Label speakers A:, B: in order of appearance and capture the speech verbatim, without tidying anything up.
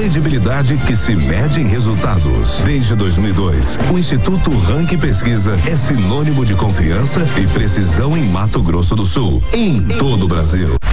A: credibilidade que se mede em resultados. Desde dois mil e dois, o Instituto Rank Pesquisa é sinônimo de confiança e precisão em Mato Grosso do Sul, em todo o Brasil.